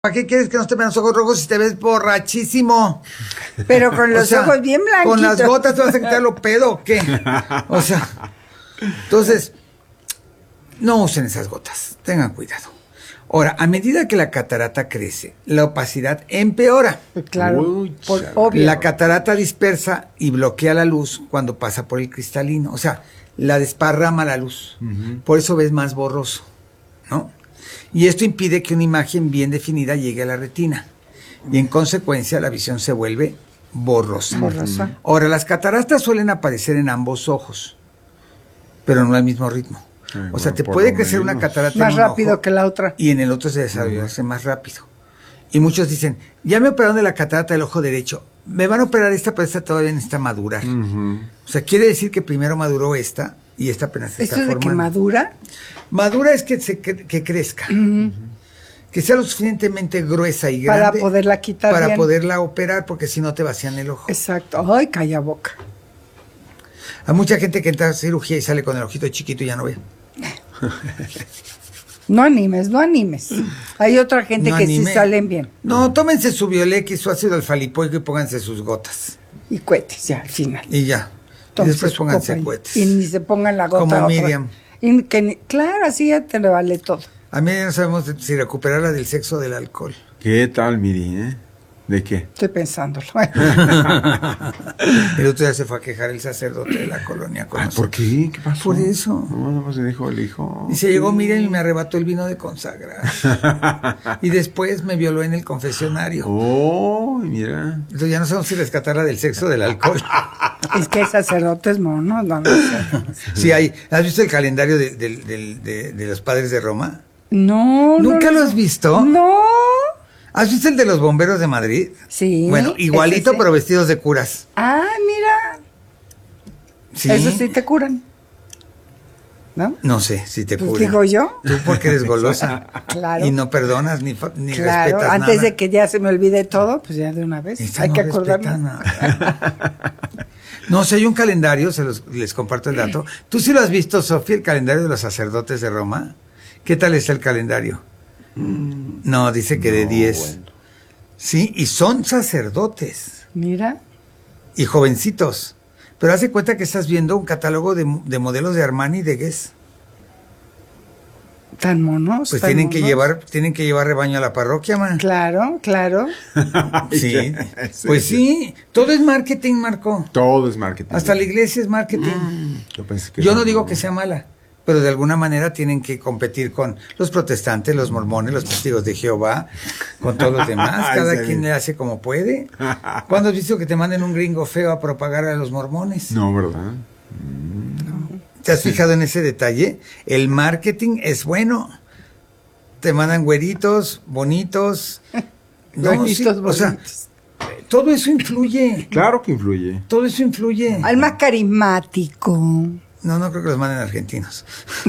¿Para qué quieres que no te vean los ojos rojos si te ves borrachísimo? Pero con los ojos bien blanquitos. ¿Con las gotas te vas a quitar lo pedo o qué? O sea, entonces, no usen esas gotas, tengan cuidado. Ahora, a medida que la catarata crece, la opacidad empeora. Claro, obvio. La catarata dispersa y bloquea la luz cuando pasa por el cristalino. O sea, la desparrama la luz. Por eso ves más borroso, ¿no? Y esto impide que una imagen bien definida llegue a la retina. Y en consecuencia la visión se vuelve borrosa. Ahora, las cataratas suelen aparecer en ambos ojos, pero no al mismo ritmo. O sea, te puede crecer una catarata más en un rápido ojo que la otra. y en el otro se desarrollarse más rápido. Y muchos dicen, ya me operaron de la catarata del ojo derecho, me van a operar esta, pero esta todavía necesita madurar. O sea, quiere decir que primero maduró esta y esta apenas se está formando. ¿Esto de que madura? Madura es que crezca. Que sea lo suficientemente gruesa y grande. Para poderla quitar para bien. poderla operar, porque si no te vacían el ojo. Exacto. Ay, calla boca. Hay mucha gente que entra a cirugía y sale con el ojito chiquito y ya no ve. No animes, no animes. Hay otra gente No que anime. sí salen bien. No, tómense su Violex y su ácido alfa-lipoico y pónganse sus gotas. Y cohetes, ya, al final. Y ya. Y después pónganse cohetes. Y ni se pongan la gota. Como otra. Miriam. Y claro, así ya te le vale todo. A mí no sabemos si recuperarla del sexo o del alcohol. ¿Qué tal, Miri? ¿De qué? Estoy pensándolo. El otro día se fue a quejar el sacerdote de la colonia con nosotros. ¿Por qué? ¿Qué pasó? Por eso. No, pues se dijo el hijo. Y se llegó Miriam y me arrebató el vino de consagrar. Y después me violó en el confesionario. Oh, mira. Entonces ya no sabemos si rescatarla del sexo o del alcohol. Es que hay sacerdotes monos, no sé. Sí, hay. ¿Has visto el calendario de los padres de Roma? No. ¿Nunca lo has visto? No. ¿Has visto el de los bomberos de Madrid? Sí. Bueno, igualito, pero vestidos de curas. Ah, mira. Sí. Eso sí te curan. ¿No? No sé si te Pues curan. digo yo. Tú porque eres golosa. Claro. Y no perdonas ni Claro, respetas nada. antes de que ya se me olvide todo, pues ya de una vez. Esta Hay no que respeta acordarnos. nada. No, si hay un calendario, les comparto el dato. ¿Tú sí lo has visto, Sofía, el calendario de los sacerdotes de Roma? ¿Qué tal está el calendario? No, dice que de 10. Bueno. Sí, y son sacerdotes. Mira. Y jovencitos. Pero haz de cuenta que estás viendo un catálogo de modelos de Armani y de Guess. Tan monos. Pues tan tienen monos. que llevar rebaño a la parroquia, man. Claro. Sí. Pues sí, todo es marketing, Marco. Todo es marketing. Hasta la iglesia es marketing. Yo no digo que sea mala, pero de alguna manera tienen que competir con los protestantes, los mormones, los testigos de Jehová, con todos los demás. Cada quien le hace como puede. ¿Cuándo has visto que te manden un gringo feo a propagar a los mormones? No, ¿verdad? ¿Te has fijado en ese detalle? El marketing es bueno. Te mandan güeritos, bonitos. Bonitos. O sea, todo eso influye. Claro que influye. Todo eso influye. Al más carismático. No creo que los manden argentinos.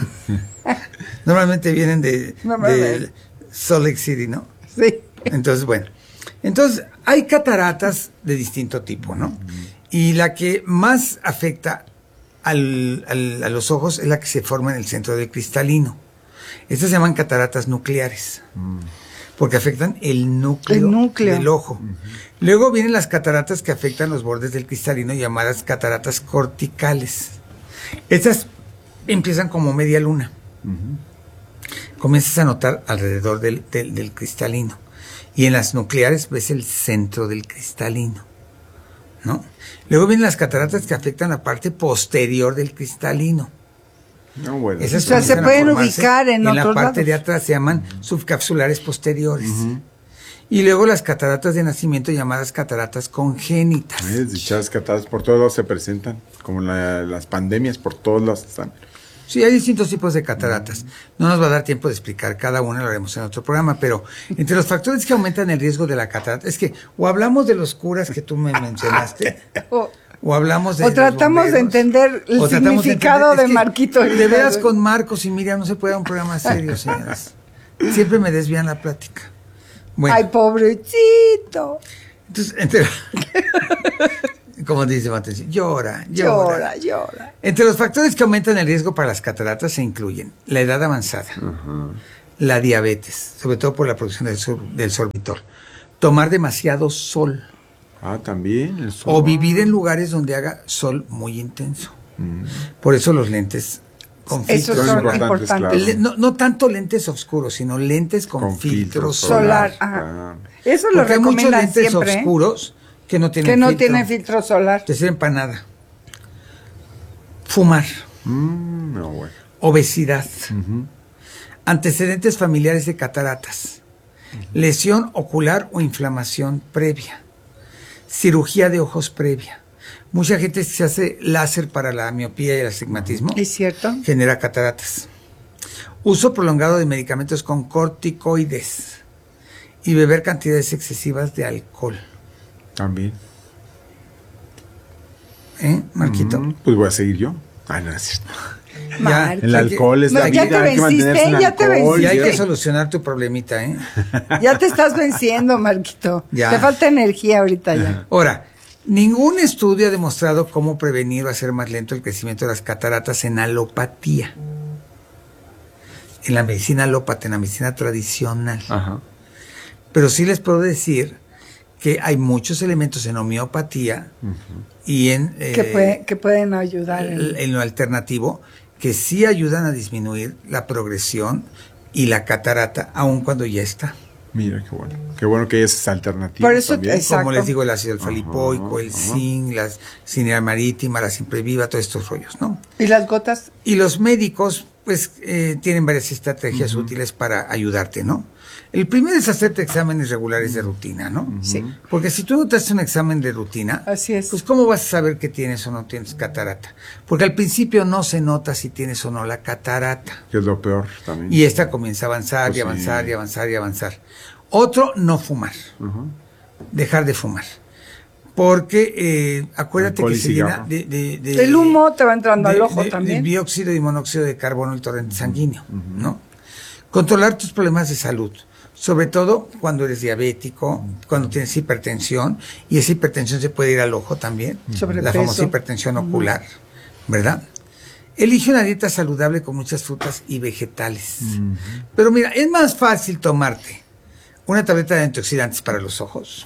Normalmente vienen de Salt Lake City, ¿no? Sí. Entonces, bueno. Entonces, hay cataratas de distinto tipo, ¿no? Y la que más afecta a los ojos es la que se forma en el centro del cristalino. Estas se llaman cataratas nucleares. Porque afectan el núcleo del ojo. Luego vienen las cataratas que afectan los bordes del cristalino, llamadas cataratas corticales. Estas empiezan como media luna. Comienzas a notar alrededor del cristalino. Y en las nucleares ves el centro del cristalino, ¿no? Luego vienen las cataratas que afectan la parte posterior del cristalino. No, bueno. Esas O sea, se pueden ubicar en otros la parte lados. de atrás se llaman subcapsulares posteriores. Y luego las cataratas de nacimiento llamadas cataratas congénitas. Dichas cataratas por todos lados se presentan, como las pandemias por todos lados están. Sí, hay distintos tipos de cataratas. No nos va a dar tiempo de explicar cada una, lo haremos en otro programa, pero entre los factores que aumentan el riesgo de la catarata, es que o hablamos de los curas que tú me mencionaste, o hablamos de O tratamos los de bomberos, entender el o tratamos significado entender- de es que Marquito. De veras con Marcos y Miriam no se puede dar un programa serio, señoras. Siempre me desvían la plática. Bueno, Ay, pobrecito. entonces, como dice Mateus, llora. Llora. Entre los factores que aumentan el riesgo para las cataratas se incluyen la edad avanzada, la diabetes, sobre todo por la producción del sorbitol. Tomar demasiado sol. También. El sol. O vivir en lugares donde haga sol muy intenso. Por eso los lentes con Esos filtros son importantes, importantes. claro. No tanto lentes oscuros, sino lentes con filtro solar. Ajá. Eso lo Porque hay muchos recomiendan lentes siempre. oscuros que no tienen Que no filtro. tienen filtro solar. Te sirven para nada. Fumar. No, bueno. Obesidad. Antecedentes familiares de cataratas. Lesión ocular o inflamación previa. Cirugía de ojos previa. Mucha gente se hace láser para la miopía y el astigmatismo. ¿Es cierto? Genera cataratas. Uso prolongado de medicamentos con corticoides. Y beber cantidades excesivas de alcohol. También. Marquito? Pues voy a seguir yo. No es cierto. Marquito. El alcohol es la ¿Ya vida. te Hay que venciste? mantenerse en ¿Ya te alcohol. Y hay Sí. que solucionar tu problemita, ¿eh? Ya te estás venciendo, Marquito. Ya. Te falta energía ahorita ya. Ahora, ningún estudio ha demostrado cómo prevenir o hacer más lento el crecimiento de las cataratas en alopatía. En la medicina alópata, en la medicina tradicional. Ajá. Pero sí les puedo decir que hay muchos elementos en homeopatía y en Que pueden ayudar. en lo alternativo que sí ayudan a disminuir la progresión y la catarata, aun cuando ya está. Mira, qué bueno. Qué bueno que hay esas alternativas. Por eso también. Exacto. Como les digo, el ácido alfa-lipoico, el zinc, la cineal marítima, la siempre viva, todos estos rollos, ¿no? ¿Y las gotas? Y los médicos, pues, tienen varias estrategias útiles para ayudarte, ¿no? El primero es hacerte exámenes regulares de rutina, ¿no? Sí. Porque si tú no te haces un examen de rutina, Así es. pues ¿cómo vas a saber que tienes o no tienes catarata? Porque al principio no se nota si tienes o no la catarata. Que es lo peor también. Y esta comienza a avanzar Pues y sí. avanzar y avanzar y avanzar. Otro, no fumar. Dejar de fumar. Porque acuérdate Alcohol que y se llena cigarro. de El humo te va entrando al ojo de también. dióxido y monóxido de carbono, el torrente sanguíneo, ¿no? Controlar tus problemas de salud, sobre todo cuando eres diabético, cuando tienes hipertensión, y esa hipertensión se puede ir al ojo también, Sobrepeso. la famosa hipertensión ocular, ¿verdad? Elige una dieta saludable con muchas frutas y vegetales. Pero mira, es más fácil tomarte una tableta de antioxidantes para los ojos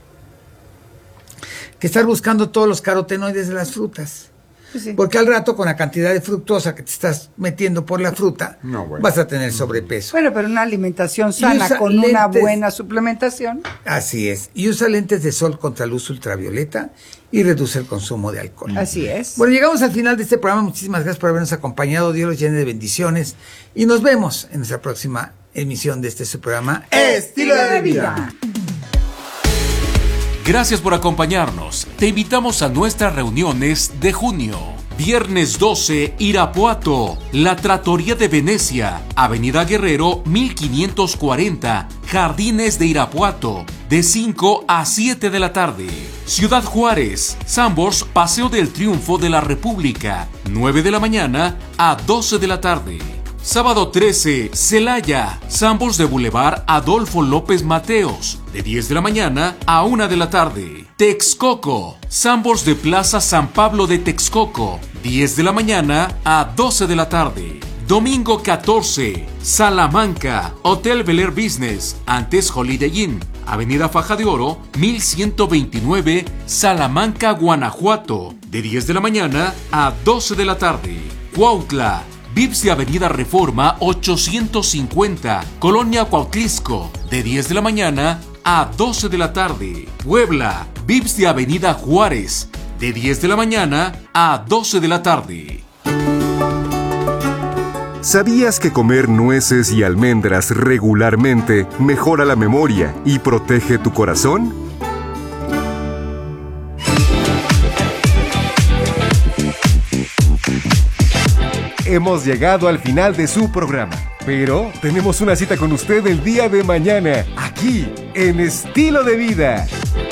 que estar buscando todos los carotenoides de las frutas. Pues sí. Porque al rato, con la cantidad de fructosa que te estás metiendo por la fruta, No, bueno. vas a tener sobrepeso. Bueno, pero una alimentación sana usa con una lentes. buena suplementación. Así es. Y usa lentes de sol contra luz ultravioleta y reduce el consumo de alcohol. Así es. Bueno, llegamos al final de este programa. Muchísimas gracias por habernos acompañado. Dios los llene de bendiciones. Y nos vemos en nuestra próxima emisión de este su programa Estilo de vida. Gracias por acompañarnos. Te invitamos a nuestras reuniones de junio. Viernes 12, Irapuato, La Trattoria de Venecia, Avenida Guerrero 1540, Jardines de Irapuato, de 5 a 7 de la tarde. Ciudad Juárez, Sambors, Paseo del Triunfo de la República, 9 de la mañana a 12 de la tarde. Sábado 13, Celaya, Sambors de Boulevard Adolfo López Mateos, de 10 de la mañana a 1 de la tarde. Texcoco, Sambors de Plaza San Pablo de Texcoco, 10 de la mañana a 12 de la tarde. Domingo 14, Salamanca, Hotel Bel Air Business, antes Holiday Inn, Avenida Faja de Oro, 1129, Salamanca, Guanajuato, de 10 de la mañana a 12 de la tarde. Cuautla, Vips de Avenida Reforma 850, Colonia Cuautlisco, de 10 de la mañana a 12 de la tarde. Puebla, Vips de Avenida Juárez, de 10 de la mañana a 12 de la tarde. ¿Sabías que comer nueces y almendras regularmente mejora la memoria y protege tu corazón? Hemos llegado al final de su programa, pero tenemos una cita con usted el día de mañana, aquí, en Estilo de Vida.